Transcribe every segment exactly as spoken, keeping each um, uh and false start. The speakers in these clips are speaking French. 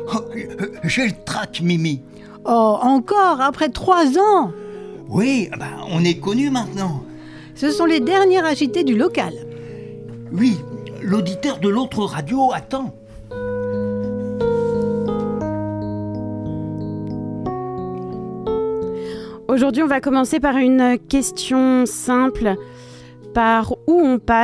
Oh, j'ai le trac, Mimi. Oh, encore, après trois ans? Oui, bah, on est connus maintenant. Ce sont les derniers agités du local. Oui, l'auditeur de l'autre radio attend. Aujourd'hui, on va commencer par une question simple. Par où on passe ?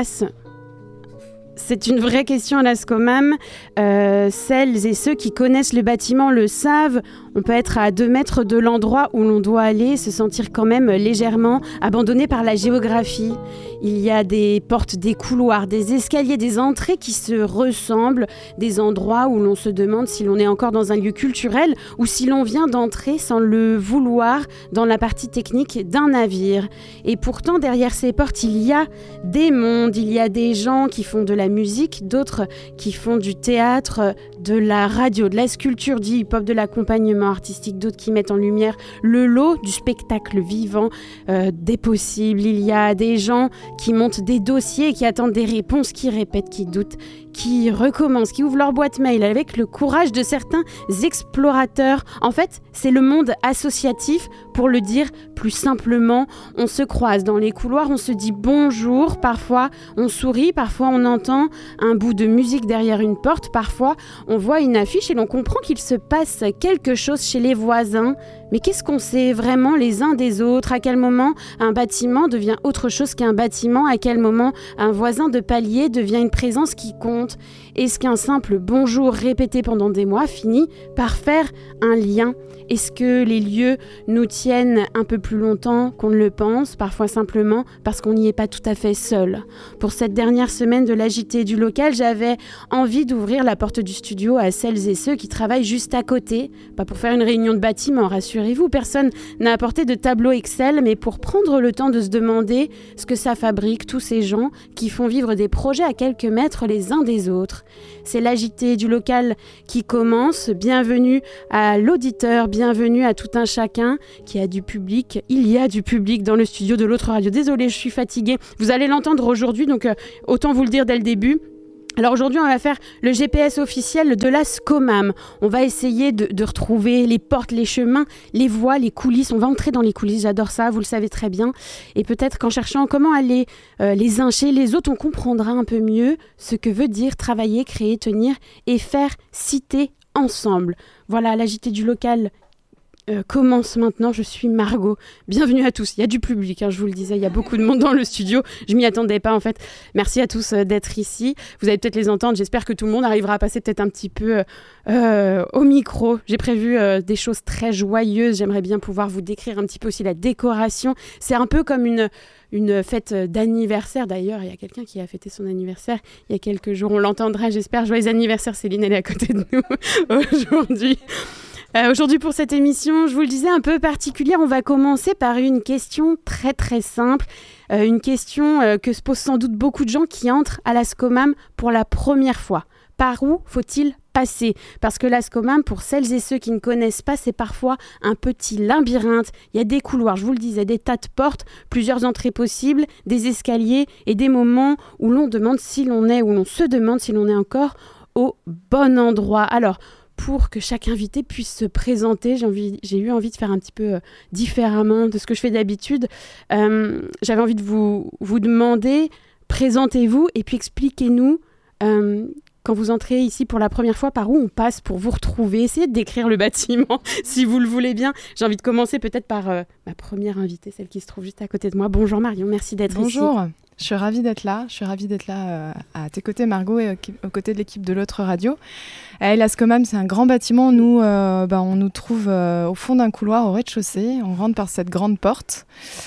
C'est une vraie question à l'Ascomam. Euh, celles et ceux qui connaissent le bâtiment le savent. On peut être à deux mètres de l'endroit où l'on doit aller, se sentir quand même légèrement abandonné par la géographie. Il y a des portes, des couloirs, des escaliers, des entrées qui se ressemblent, des endroits où l'on se demande si l'on est encore dans un lieu culturel ou si l'on vient d'entrer sans le vouloir dans la partie technique d'un navire. Et pourtant, derrière ces portes, il y a des mondes, il y a des gens qui font de la musique, d'autres qui font du théâtre, de la radio, de la sculpture, du hip-hop, de l'accompagnement artistique, d'autres qui mettent en lumière le lot du spectacle vivant, euh, des possibles. Il y a des gens qui montent des dossiers, qui attendent des réponses, qui répètent, qui doutent, qui recommencent, qui ouvrent leur boîte mail avec le courage de certains explorateurs. En fait, c'est le monde associatif, pour le dire plus simplement. On se croise dans les couloirs, on se dit bonjour, parfois on sourit, parfois on entend un bout de musique derrière une porte, parfois on voit une affiche et l'on comprend qu'il se passe quelque chose chez les voisins. Mais qu'est-ce qu'on sait vraiment les uns des autres ? À quel moment un bâtiment devient autre chose qu'un bâtiment ? À quel moment un voisin de palier devient une présence qui compte ? Est-ce qu'un simple bonjour répété pendant des mois finit par faire un lien ? Est-ce que les lieux nous tiennent un peu plus longtemps qu'on ne le pense, parfois simplement parce qu'on n'y est pas tout à fait seul ? Pour cette dernière semaine de l'A J T du local, j'avais envie d'ouvrir la porte du studio à celles et ceux qui travaillent juste à côté. Pas pour faire une réunion de bâtiment, rassurez-vous, personne n'a apporté de tableau Excel, mais pour prendre le temps de se demander ce que ça fabrique, tous ces gens qui font vivre des projets à quelques mètres les uns des autres. C'est l'A J T du local qui commence. Bienvenue à l'auditeur, bienvenue à tout un chacun qui a du public. Il y a du public dans le studio de l'autre radio. Désolée, je suis fatiguée. Vous allez l'entendre aujourd'hui, donc euh, autant vous le dire dès le début. Alors aujourd'hui, on va faire le G P S officiel de l'Ascomam. On va essayer de, de retrouver les portes, les chemins, les voies, les coulisses. On va entrer dans les coulisses, j'adore ça, vous le savez très bien. Et peut-être qu'en cherchant comment aller euh, les uns chez les autres, on comprendra un peu mieux ce que veut dire travailler, créer, tenir et faire citer ensemble. Voilà, l'A J T du local Euh, commence maintenant, je suis Margot. Bienvenue à tous, il y a du public, hein, je vous le disais, il y a beaucoup de monde dans le studio, je m'y attendais pas en fait. Merci à tous euh, d'être ici, vous allez peut-être les entendre, j'espère que tout le monde arrivera à passer peut-être un petit peu euh, au micro. J'ai prévu euh, des choses très joyeuses, j'aimerais bien pouvoir vous décrire un petit peu aussi la décoration. C'est un peu comme une, une fête d'anniversaire, d'ailleurs, il y a quelqu'un qui a fêté son anniversaire il y a quelques jours, on l'entendra, j'espère. Joyeux anniversaire Céline, elle est à côté de nous aujourd'hui. Euh, aujourd'hui pour cette émission, je vous le disais, un peu particulière, on va commencer par une question très très simple, euh, une question euh, que se posent sans doute beaucoup de gens qui entrent à l'Ascomam pour la première fois. Par où faut-il passer ? Parce que l'Ascomam, pour celles et ceux qui ne connaissent pas, c'est parfois un petit labyrinthe. Il y a des couloirs, je vous le disais, des tas de portes, plusieurs entrées possibles, des escaliers et des moments où l'on demande si l'on est, où l'on se demande si l'on est encore au bon endroit. Alors, pour que chaque invité puisse se présenter, j'ai, envie, j'ai eu envie de faire un petit peu euh, différemment de ce que je fais d'habitude. Euh, j'avais envie de vous, vous demander, présentez-vous et puis expliquez-nous, euh, quand vous entrez ici pour la première fois, par où on passe pour vous retrouver. Essayez de décrire le bâtiment, si vous le voulez bien. J'ai envie de commencer peut-être par euh, ma première invitée, celle qui se trouve juste à côté de moi. Bonjour Marion, merci d'être Bonjour. ici. Bonjour. Je suis ravie d'être là. Je suis ravie d'être là euh, à tes côtés, Margot, et aux côtés de l'équipe de l'autre radio. À l'Ascomam, c'est un grand bâtiment. Nous, euh, bah, on nous trouve euh, au fond d'un couloir, au rez-de-chaussée. On rentre par cette grande porte.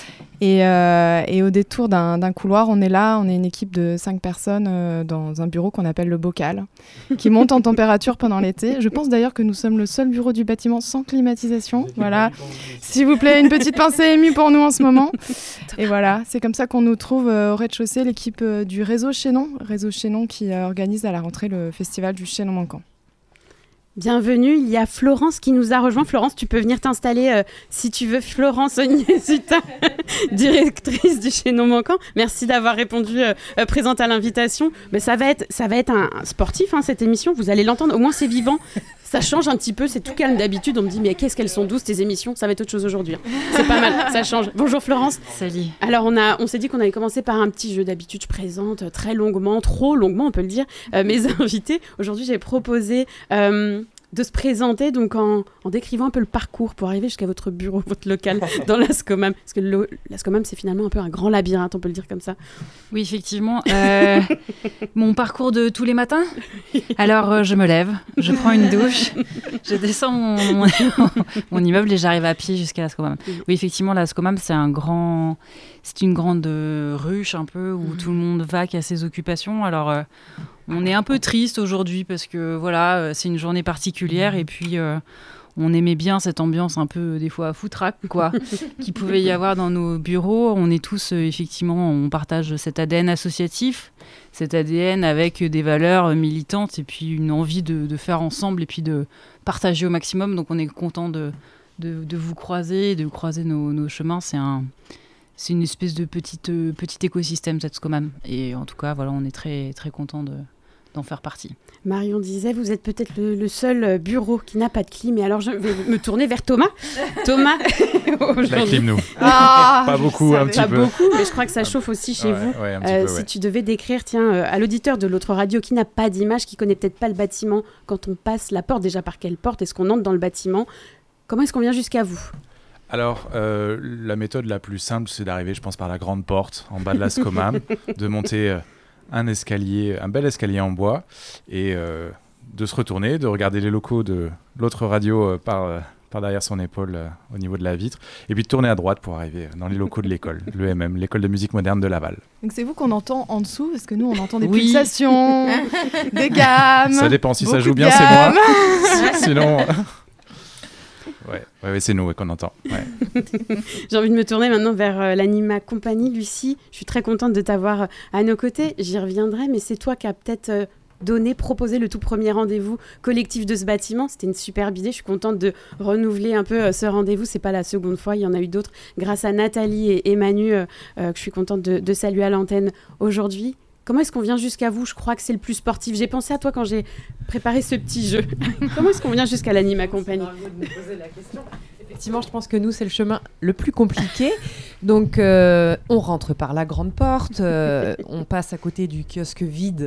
Et, euh, et au détour d'un, d'un couloir, on est là. On est une équipe de cinq personnes euh, dans un bureau qu'on appelle le bocal, qui monte en température pendant l'été. Je pense d'ailleurs que nous sommes le seul bureau du bâtiment sans climatisation. Voilà. S'il vous plaît, une petite pincée émue pour nous en ce moment. Et voilà, c'est comme ça qu'on nous trouve euh, au rez-de-chaussée, l'équipe euh, du Réseau Chaînon, Réseau Chaînon qui euh, organise à la rentrée le festival du Chaînon manquant. Bienvenue, il y a Florence qui nous a rejoint. Florence, tu peux venir t'installer euh, si tu veux. Florence Ogniezita, directrice du Chaînon manquant. Merci d'avoir répondu euh, euh, présente à l'invitation. Mais ça va être, ça va être un, un sportif, hein, cette émission. Vous allez l'entendre, au moins c'est vivant. Ça change un petit peu, c'est tout calme d'habitude. On me dit, mais qu'est-ce qu'elles sont douces tes émissions? Ça va être autre chose aujourd'hui. C'est pas mal, ça change. Bonjour Florence. Salut. Alors, on, a, on s'est dit qu'on allait commencer par un petit jeu. D'habitude, je présente très longuement, trop longuement, on peut le dire, euh, mes invités. Aujourd'hui, j'ai proposé euh, de se présenter donc en, en décrivant un peu le parcours pour arriver jusqu'à votre bureau, votre local dans l'Ascomam. Parce que le, l'Ascomam, c'est finalement un peu un grand labyrinthe, on peut le dire comme ça. Oui, effectivement. Euh, mon parcours de tous les matins. Alors, euh, je me lève, je prends une douche, je descends mon, mon, mon immeuble et j'arrive à pied jusqu'à l'Ascomam. Oui, effectivement, l'Ascomam, c'est un grand... C'est une grande euh, ruche un peu où mmh. tout le monde va, qui a ses occupations. Alors, euh, on est un peu triste aujourd'hui parce que voilà, euh, c'est une journée particulière et puis euh, on aimait bien cette ambiance un peu des fois foutraque quoi, qu'il pouvait y avoir dans nos bureaux. On est tous euh, effectivement, on partage cet A D N associatif, cet A D N avec des valeurs militantes et puis une envie de, de faire ensemble et puis de partager au maximum. Donc, on est content de, de, de vous croiser, de croiser nos, nos chemins. C'est un C'est une espèce de petite, euh, petit écosystème, cette SCOMAM. Et en tout cas, voilà, on est très, très content de, d'en faire partie. Marion disait, vous êtes peut-être le, le seul bureau qui n'a pas de clim. Et alors, je vais me tourner vers Thomas. Thomas, la clim, nous. Ah, pas beaucoup, un petit pas peu. Pas beaucoup, mais je crois que ça chauffe aussi chez ouais, vous. Ouais, un petit euh, peu, si ouais. tu devais décrire, tiens, euh, à l'auditeur de l'autre radio qui n'a pas d'image, qui connaît peut-être pas le bâtiment, quand on passe la porte, déjà par quelle porte est-ce qu'on entre dans le bâtiment? Comment est-ce qu'on vient jusqu'à vous? Alors, euh, la méthode la plus simple, c'est d'arriver, je pense, par la grande porte, en bas de la SCOMAM, de monter euh, un escalier, un bel escalier en bois, et euh, de se retourner, de regarder les locaux de l'autre radio euh, par, euh, par derrière son épaule, euh, au niveau de la vitre, et puis de tourner à droite pour arriver dans les locaux de l'école, l'E M M, l'école de musique moderne de Laval. Donc c'est vous qu'on entend en dessous, parce que nous, on entend des oui. pulsations, des gammes. Ça dépend, si ça joue de bien, gammes. c'est moi. Sinon... Ouais, ouais, ouais, c'est nous ouais, qu'on entend. Ouais. J'ai envie de me tourner maintenant vers euh, l'Anima Compagnie. Lucie, je suis très contente de t'avoir euh, à nos côtés. J'y reviendrai, mais c'est toi qui as peut-être euh, donné, proposé le tout premier rendez-vous collectif de ce bâtiment. C'était une superbe idée. Je suis contente de renouveler un peu euh, ce rendez-vous. C'est pas la seconde fois, il y en a eu d'autres. Grâce à Nathalie et Emmanuel, euh, euh, que je suis contente de, de saluer à l'antenne aujourd'hui. Comment est-ce qu'on vient jusqu'à vous? Je crois que c'est le plus sportif. J'ai pensé à toi quand j'ai préparé ce petit jeu. Comment est-ce qu'on vient jusqu'à l'Anima Compagnie? Effectivement, je pense que nous, c'est le chemin le plus compliqué. Donc, euh, on rentre par la grande porte, euh, on passe à côté du kiosque vide